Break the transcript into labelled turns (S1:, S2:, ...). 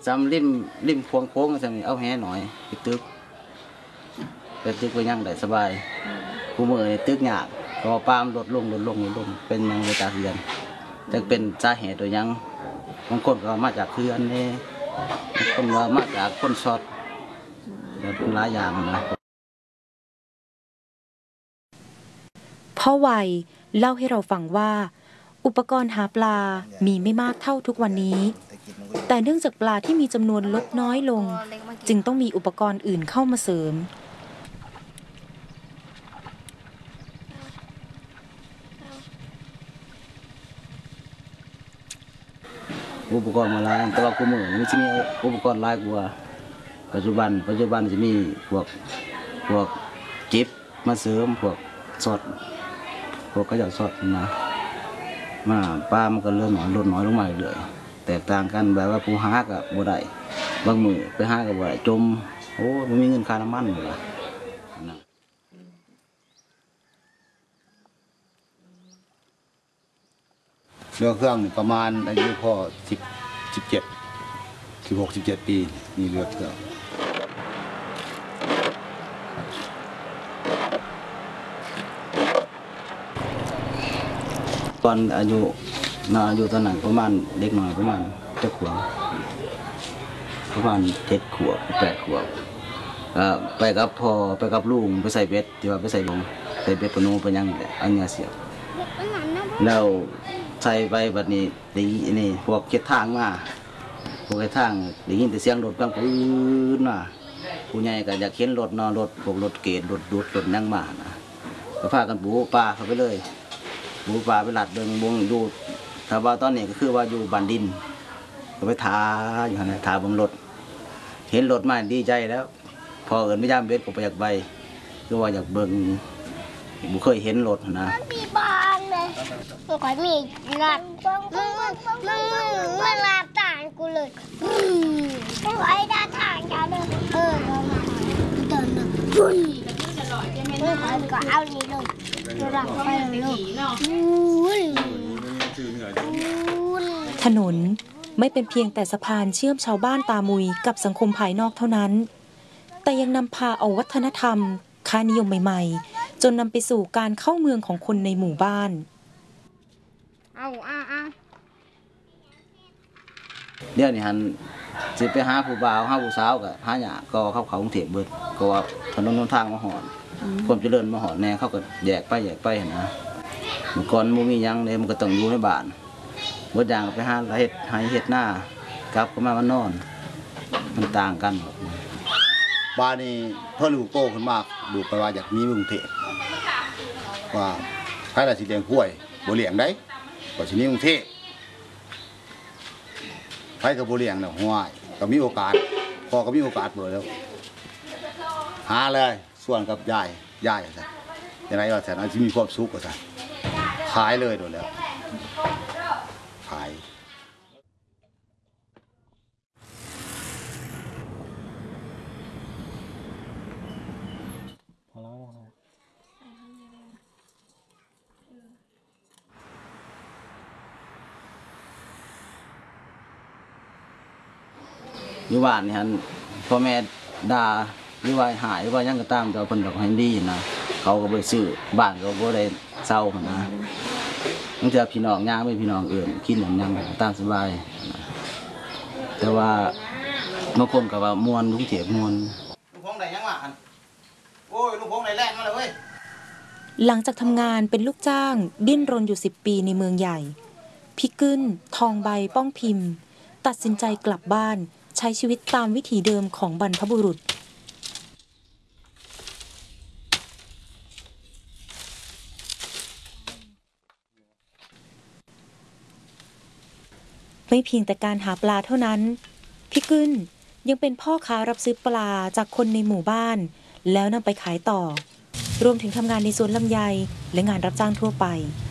S1: จำริมโค้งจำเอาแห่หน่อยไปตึกไปยังได้สบายกูมือในตึกหยาบก็ปามลดลงเป็นยังไปจากเรือนจะเป็นสาเหตุตัวยังบางคนก็มาจากเรือนนี่บางคนก็มาจากคนช็อตเป็นหลายอย่างนะ
S2: พ่อวัยเล่าให้เราฟังว่าอุปกรณ์หาปลามีไม่มากเท่าทุกวันนี้แต่เนื่องจากปลาที่มีจำนวนลดน้อยลงจึงต้องมีอุปกรณ์อื่นเข้ามาเสริม
S1: อุปกรณ์มาหลายแต่ว่ากูมือไม่ใช่มีอุปกรณ์หลายกว่าปัจจุบันจะมีพวกจิ๊บมาเสริมพวกสดพวกขยะสดมาปลามันก็เลื่อนหน่อยลดน้อยลงมาเรื่อยแตกต่างกันแบบว่าผู้หากับบ่ได้บางมือไปหากับบ่ได้จมโอ้ไม่มีเงินค่าน้ำมันเลย
S3: เรือเครื่องประมาณอายุพ่อ16-17 ปีมีเรือเครื่อง
S1: ตอนอายุตอนนั้นประมาณเด็กหน่อยประมาณ7 ขวบประมาณ7 ขวบ8 ขวบไปกับพ่อไปกับลุงไปใส่เบ็ดที่ว่าไปใส่ลงใส่เบ็ดปนูไปยังอันเนี้ยเสียบแล้วใส่ไปแบบนี้นี่พวกเก็ดทางมาพวกเก็ดทางได้ยินแต่เสียงรถกลางปืนน่ะผู้ใหญ่ก็อยากเข็นรถรถพวกรถเกตรถดูดรถนั่งมานะก็พากันปูปลาเข้าไปเลยปูปลาไปหลัดเดินวงดูถ้าว่าตอนนี้ก็คือว่าอยู่บ้านดินก็ไปทาอยู่นะทาบนรถเห็นรถมาดีใจแล้วพอเอิญไม่ย่ามเบ็ดก็ไปอยากใบคือว่าอยากเบิ่งบุเคยเห็นรถนะ
S4: มีบ้านเลยมันก็มีงัดมึงลาบต่างกูเลยไม่ไหวด้านทางจะเดินเดินพุ่งมึงก็เอานี่เลยหลังไปเลย
S2: ถนนไม่เป็นเพียงแต่สะพานเชื่อมชาวบ้านตามุยกับสังคมภายนอกเท่านั้นแต่ยังนำพาเอาวัฒนธรรมค่านิยมใหม่ๆจนนำไปสู่การเข้าเมืองของคนในหมู่บ้าน
S1: เดี๋ยวนี้ฮันสิไปหาผู้บ่าวหาผู้สาวก็หาหยาก็เข้ากรุงเทพเบิดก็ว่าถนนทางมาหอนความเจริญมาหอนแน่เขาก็แยกไปนะเมื่อก่อนมันมียังเลยมันก็ต้องอยู่ในบ้านบดอย่างไปหาเฮ็ดหน้ากลับก็มานอนมันต่างกัน
S3: บ้านนี้พ่อลูกโตขึ้นมากดูไปว่าอยากมีกรุงเทพว่าใครละสิเลี้ยงกล้วยบ่เลี้ยงได้ก็สิมีกรุงเทพใครก็บ่เลี้ยงน่ะห้วยก็มีโอกาสพอก็มีโอกาสบ่แล้วหาเลยส่วนกับยายซะยังไงว่าแสนสิมีความสุขก็ซะขายเลยโดนแล้วขาย
S1: อยู่บ้านนี่ฮันพ่อแม่ด่าหรือว่าหายหรือว่ายังก็ตามแต่เพิ่นก็ให้ดีนะเขาก็บ่ซื้อบ้านก็บ่ได้เซานะบางทีพี่น้องย่างไม่พี่น้องเอื่นกินหยังตามสบายแต่ว่าบางคนก็ว่ามวนลุงเถียบมวนลุงพงได้ยังวะโอ้ยลุงพงได้แล่นมาเลยเว้ย
S2: หลังจากทำงานเป็นลูกจ้างดิ้นรนอยู่10 ปีในเมืองใหญ่พี่กึ้นทองใบป้องพิมพ์ตัดสินใจกลับบ้านใช้ชีวิตตามวิถีเดิมของบรรพบุรุษไม่เพียงแต่การหาปลาเท่านั้นพี่กึ้นยังเป็นพ่อค้ารับซื้อปลาจากคนในหมู่บ้านแล้วนำไปขายต่อรวมถึงทำงานในสวนลำไยและงานรับจ้างทั่วไป